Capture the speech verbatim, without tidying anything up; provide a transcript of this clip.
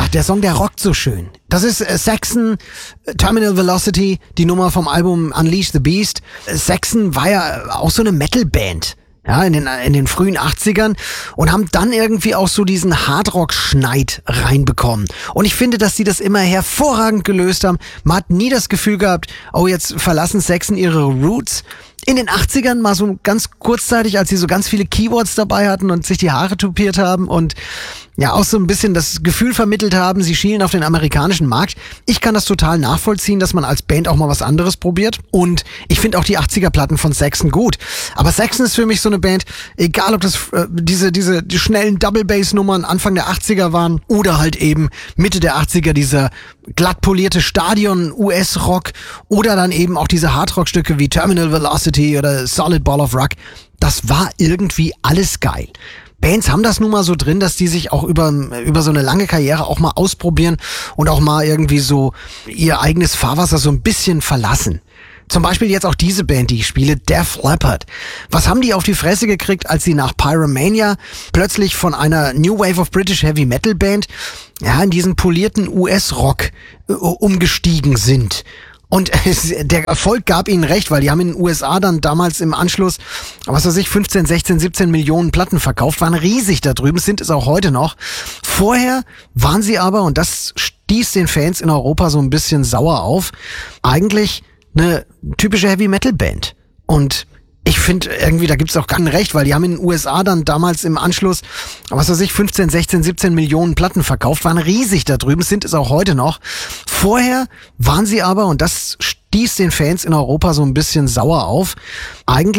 der Song, der rockt so schön. Das ist äh, Saxon, äh, Terminal Velocity, die Nummer vom Album Unleash the Beast. Äh, Saxon war ja auch so eine Metal-Band. Ja, in den, in den frühen achtzigern und haben dann irgendwie auch so diesen Hardrock-Schneid reinbekommen. Und ich finde, dass sie das immer hervorragend gelöst haben. Man hat nie das Gefühl gehabt, oh, jetzt verlassen Saxon ihre Roots. In den achtzigern mal so ganz kurzzeitig, als sie so ganz viele Keywords dabei hatten und sich die Haare tupiert haben und ja auch so ein bisschen das Gefühl vermittelt haben, sie schielen auf den amerikanischen Markt. Ich kann das total nachvollziehen, dass man als Band auch mal was anderes probiert. Und ich finde auch die achtziger-Platten von Saxon gut. Aber Saxon ist für mich so eine Band, egal ob das äh, diese diese die schnellen Double-Bass-Nummern Anfang der achtziger waren oder halt eben Mitte der achtziger dieser glatt polierte Stadion-U S-Rock oder dann eben auch diese Hardrock-Stücke wie Terminal Velocity oder Solid Ball of Rock. Das war irgendwie alles geil. Bands haben das nun mal so drin, dass die sich auch über, über so eine lange Karriere auch mal ausprobieren und auch mal irgendwie so ihr eigenes Fahrwasser so ein bisschen verlassen. Zum Beispiel jetzt auch diese Band, die ich spiele, Def Leppard. Was haben die auf die Fresse gekriegt, als sie nach Pyromania plötzlich von einer New Wave of British Heavy Metal Band ja in diesen polierten U S-Rock äh, umgestiegen sind? Und es, der Erfolg gab ihnen recht, weil die haben in den U S A dann damals im Anschluss, was weiß ich, fünfzehn, sechzehn, siebzehn Millionen Platten verkauft, waren riesig da drüben, sind es auch heute noch. Vorher waren sie aber, und das stieß den Fans in Europa so ein bisschen sauer auf, eigentlich eine typische Heavy-Metal-Band. Und ich finde irgendwie, da gibt's auch gar nicht recht, weil die haben in den U S A dann damals im Anschluss, was weiß ich, fünfzehn, sechzehn, siebzehn Millionen Platten verkauft, waren riesig da drüben, sind es auch heute noch. Vorher waren sie aber, und das stieß den Fans in Europa so ein bisschen sauer auf, eigentlich